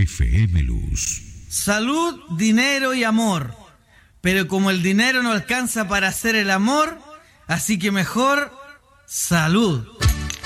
FM Luz. Salud, dinero y amor. Pero como el dinero no alcanza para hacer el amor, así que mejor salud.